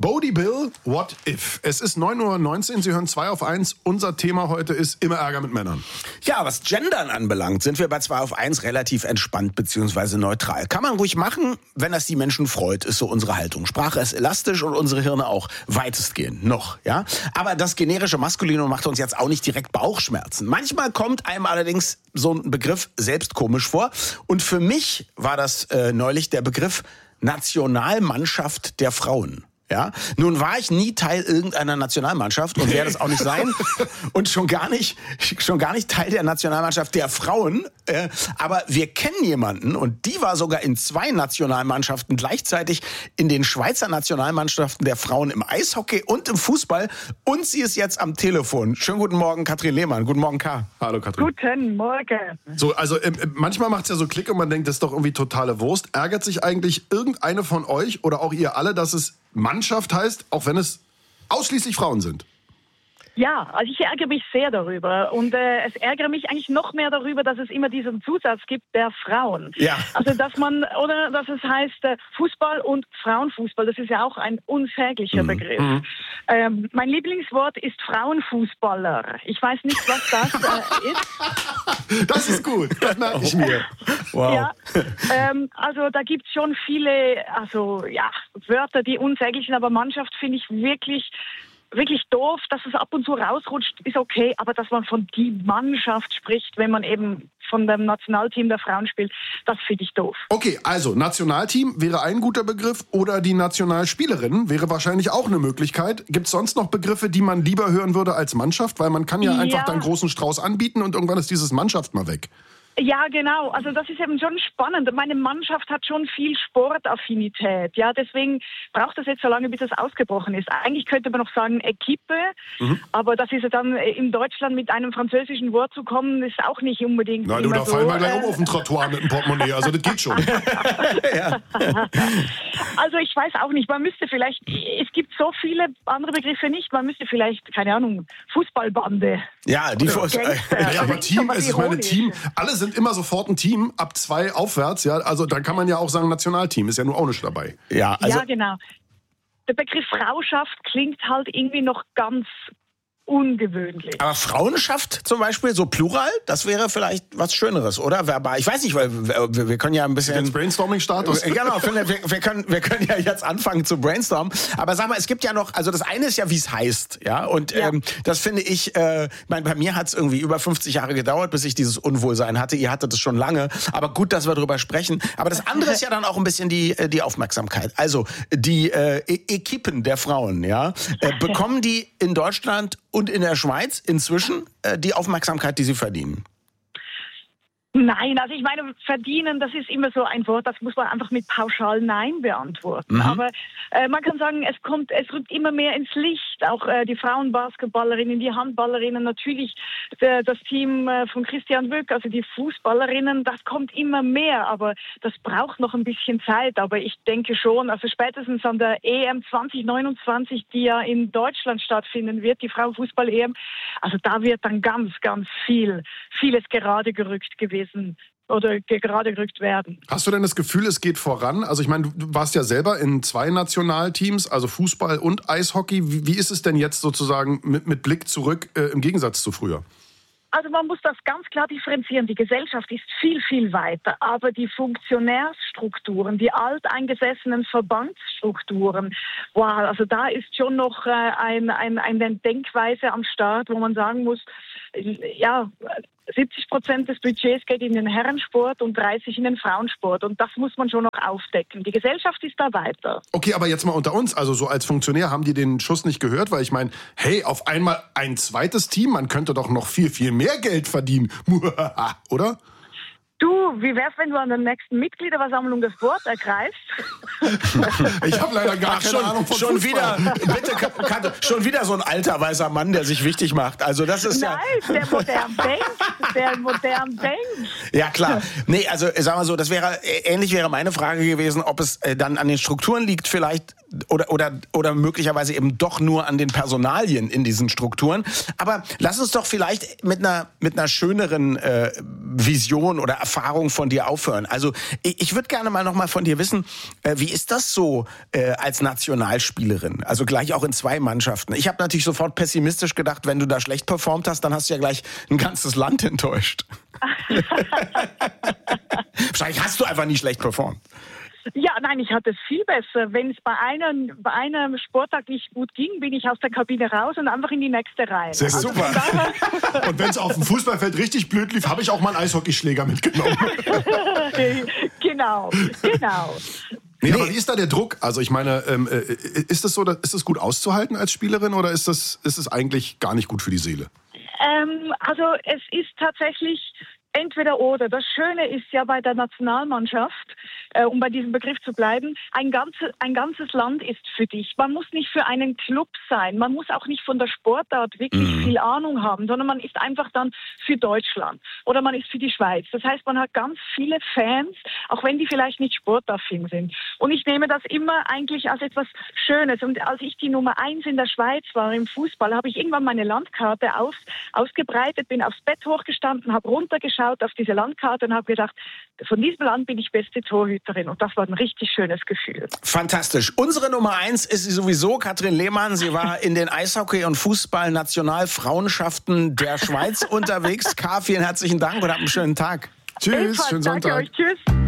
Bodie Bill, What If? Es ist 9:19 Uhr, Sie hören 2 auf 1. Unser Thema heute ist immer Ärger mit Männern. Ja, was Gendern anbelangt, sind wir bei 2 auf 1 relativ entspannt bzw. neutral. Kann man ruhig machen, wenn das die Menschen freut, ist so unsere Haltung. Sprache ist elastisch und unsere Hirne auch weitestgehend noch, ja. Aber das generische Maskulinum macht uns jetzt auch nicht direkt Bauchschmerzen. Manchmal kommt einem allerdings so ein Begriff selbst komisch vor. Und für mich war das neulich der Begriff Nationalmannschaft der Frauen. Ja, nun war ich nie Teil irgendeiner Nationalmannschaft und werde es auch nicht sein und schon gar nicht Teil der Nationalmannschaft der Frauen. Aber wir kennen jemanden und die war sogar in 2 Nationalmannschaften gleichzeitig, in den Schweizer Nationalmannschaften der Frauen im Eishockey und im Fußball, und sie ist jetzt am Telefon. Schönen guten Morgen, Katrin Lehmann. Guten Morgen, K. Hallo, Katrin. Guten Morgen. So, also manchmal macht es ja so Klick und man denkt, das ist doch irgendwie totale Wurst. Ärgert sich eigentlich irgendeine von euch oder auch ihr alle, dass es Mannschaft heißt, auch wenn es ausschließlich Frauen sind? Ja, also ich ärgere mich sehr darüber und es ärgere mich eigentlich noch mehr darüber, dass es immer diesen Zusatz gibt der Frauen. Ja. Also dass es heißt Fußball und Frauenfußball, das ist ja auch ein unsäglicher Begriff. Mein Lieblingswort ist Frauenfußballer. Ich weiß nicht, was das ist. Das ist gut, das merke ich mir. Wow. Ja, also da gibt es schon viele Wörter, die unsäglich sind, aber Mannschaft finde ich wirklich doof. Dass es ab und zu rausrutscht, ist okay, aber dass man von die Mannschaft spricht, wenn man eben von dem Nationalteam der Frauen spielt, das finde ich doof. Okay, also Nationalteam wäre ein guter Begriff oder die Nationalspielerin wäre wahrscheinlich auch eine Möglichkeit. Gibt es sonst noch Begriffe, die man lieber hören würde als Mannschaft? Weil man kann ja einfach dann großen Strauß anbieten und irgendwann ist dieses Mannschaft mal weg. Ja, genau. Also das ist eben schon spannend. Meine Mannschaft hat schon viel Sportaffinität. Ja, deswegen braucht es jetzt so lange, bis es ausgebrochen ist. Eigentlich könnte man noch sagen Equipe, aber das ist ja dann in Deutschland mit einem französischen Wort zu kommen, ist auch nicht unbedingt. Nein, da fallen wir gleich auf den Trottoir mit dem Portemonnaie. Also das geht schon. Ja. Also ich weiß auch nicht. Man müsste vielleicht, es gibt so viele andere Begriffe nicht. Man müsste vielleicht, keine Ahnung, Fußballbande. Ja, die ja, aber Team, es ist meine Team. Alle sind immer sofort ein Team, ab 2 aufwärts. Ja, also dann kann man ja auch sagen Nationalteam, ist ja nur auch nicht dabei. Ja, also ja, genau. Der Begriff Frauschaft klingt halt irgendwie noch ganz ungewöhnlich. Aber Frauenschaft zum Beispiel, so Plural, das wäre vielleicht was Schöneres, oder? Verbal. Ich weiß nicht, weil wir können ja ein bisschen... Jetzt Brainstorming-Status. Genau, wir können ja jetzt anfangen zu brainstormen. Aber sag mal, es gibt ja noch, also das eine ist ja, wie es heißt, ja? Und das finde ich, bei mir hat es irgendwie über 50 Jahre gedauert, bis ich dieses Unwohlsein hatte. Ihr hattet es schon lange. Aber gut, dass wir darüber sprechen. Aber das andere ist ja dann auch ein bisschen die Aufmerksamkeit. Also die Equipen der Frauen, ja? Bekommen die in Deutschland und in der Schweiz inzwischen die Aufmerksamkeit, die sie verdienen? Nein, also ich meine, verdienen, das ist immer so ein Wort, das muss man einfach mit pauschal Nein beantworten. Aber man kann sagen, es rückt immer mehr ins Licht. Auch die Frauenbasketballerinnen, die Handballerinnen, natürlich das Team von Christian Wück, also die Fußballerinnen, das kommt immer mehr. Aber das braucht noch ein bisschen Zeit. Aber ich denke schon, also spätestens an der EM 2029, die ja in Deutschland stattfinden wird, die Frauenfußball-EM, also da wird dann ganz, ganz vieles gerade gerückt gewesen oder gerade gerückt werden. Hast du denn das Gefühl, es geht voran? Also ich meine, du warst ja selber in 2 Nationalteams, also Fußball und Eishockey. Wie ist es denn jetzt sozusagen mit Blick zurück im Gegensatz zu früher? Also man muss das ganz klar differenzieren. Die Gesellschaft ist viel, viel weiter. Aber die Funktionärsstrukturen, die alteingesessenen Verbandsstrukturen, wow, also da ist schon noch eine Denkweise am Start, wo man sagen muss, ja, 70% des Budgets geht in den Herrensport und 30% in den Frauensport. Und das muss man schon noch aufdecken. Die Gesellschaft ist da weiter. Okay, aber jetzt mal unter uns. Also so als Funktionär haben die den Schuss nicht gehört? Weil ich meine, hey, auf einmal ein zweites Team, man könnte doch noch viel, viel mehr Geld verdienen. Oder? Du, wie wär's, wenn du an der nächsten Mitgliederversammlung das Wort ergreifst? Ich habe leider gar keine Ahnung von schon Fußball. Schon wieder so ein alter weißer Mann, der sich wichtig macht. Also das ist Nein, der modern denkt. Ja, klar. Nee, also sagen wir so, ähnlich wäre meine Frage gewesen, ob es dann an den Strukturen liegt, vielleicht, oder möglicherweise eben doch nur an den Personalien in diesen Strukturen. Aber lass uns doch vielleicht mit einer schöneren Vision oder Erfahrung von dir aufhören. Also ich würde gerne mal noch mal von dir wissen, wie ist das so als Nationalspielerin? Also gleich auch in 2 Mannschaften. Ich habe natürlich sofort pessimistisch gedacht, wenn du da schlecht performt hast, dann hast du ja gleich ein ganzes Land enttäuscht. Wahrscheinlich hast du einfach nie schlecht performt. Ja, nein, ich hatte es viel besser. Wenn es bei einem Sporttag nicht gut ging, bin ich aus der Kabine raus und einfach in die nächste Reihe. Sehr super. Und wenn es auf dem Fußballfeld richtig blöd lief, habe ich auch mal einen Eishockeyschläger mitgenommen. Genau. Nee, aber wie ist da der Druck? Also ich meine, ist es gut auszuhalten als Spielerin oder ist es eigentlich gar nicht gut für die Seele? Also es ist tatsächlich entweder oder. Das Schöne ist ja bei der Nationalmannschaft, um bei diesem Begriff zu bleiben, ein ganzes Land ist für dich. Man muss nicht für einen Club sein. Man muss auch nicht von der Sportart wirklich viel Ahnung haben, sondern man ist einfach dann für Deutschland oder man ist für die Schweiz. Das heißt, man hat ganz viele Fans, auch wenn die vielleicht nicht sportaffin sind. Und ich nehme das immer eigentlich als etwas Schönes. Und als ich die Nummer 1 in der Schweiz war im Fußball, habe ich irgendwann meine Landkarte ausgebreitet, bin aufs Bett hochgestanden, habe runtergeschaut auf diese Landkarte und habe gedacht, von diesem Land bin ich beste Torhüterin. Und das war ein richtig schönes Gefühl. Fantastisch. Unsere Nummer 1 ist sowieso Katrin Lehmann. Sie war in den Eishockey- und Fußball-Nationalfrauenschaften der Schweiz unterwegs. Vielen herzlichen Dank und habt einen schönen Tag. Tschüss, schönen Sonntag. Danke euch, tschüss.